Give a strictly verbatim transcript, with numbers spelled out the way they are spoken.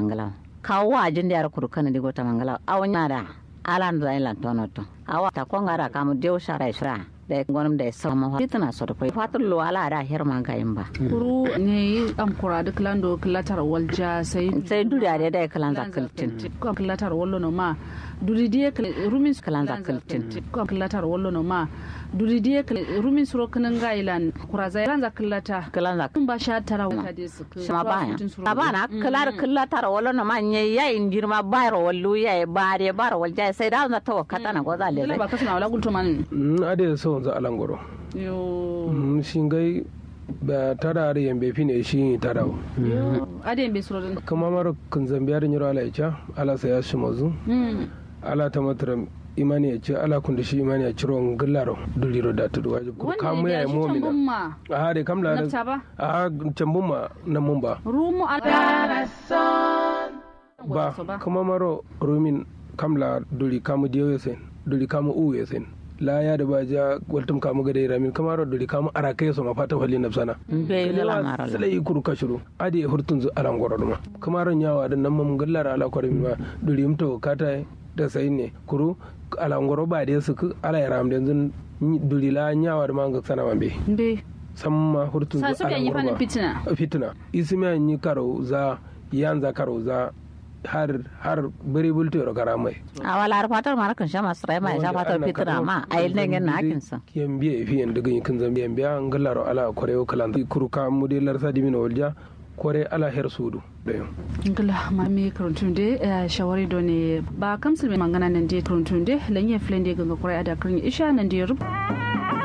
mangala kawo ajin da yar kurkan di gota mangala awanya da alan da ilan tono to awa ta konga da kamu dew shara shara da gonum da sama fitna so da fai fatul lo ala da her manga imba kuru ne am kura da klando klatar walja sai sai duriya da da kalan zakaltin ko klatar wallo no ma duri die rumin kalan zakaltin ko klatar wallo no ma duri die rumin suro kanan gailan kura zai ran zakallata kalan zakaltin ba sha tara wata de su shama baya abana kalar klatar wallo no ma nye yayin girma bayro wallu yayi bare bar walja sai da na tawakkata na goza le ba kasuna wala gulto man ade so za alangoro yo shingai ba tara da yambe fine shi tara yo ade yambe suro kuma maro kan zambiyar nyiro ala icha ala saya shi mazu ala ta matram imani ya ce ala kun da shi imani ya ciro ngallaro duliro da tudu wajib ko kamu ya mu'mina a hade kamla a cambun ma nan mun ba rumu ba kuma maro rumin kamla duli kamu diyo yesen duli kamu u yesen la ya da ba ja waltum kamu gade ramin kamar da di kamu arake so ma fata wali nafsana be la mara sai kuru kashuru adi hurtun zu alan goro duma kamar nyawa da nan mam gallara ala kore mi ma duri mto kata da sai ne kuru alan goro ba da su ala ram da zun duri la nyawa da manga sana mambe be samma hurtun zu alan goro ba fitina fitina ismi an yi karo za yanza karo za har har bari bulto ro karamai a wala har fatar mara kan shama srai mai sha fatar fitra ma ai ne ngin nakin sa kiyan biye fi en daga kin zambi en biya ngallaro ala koreo kalan kuruka mudelar sadi min walja kore ala her sudu dayo ngala mami kuruntunde shawari do ne ba kamsul mai mangana nan de kuruntunde lanye flende ganga kore ada kurin isha nan de rub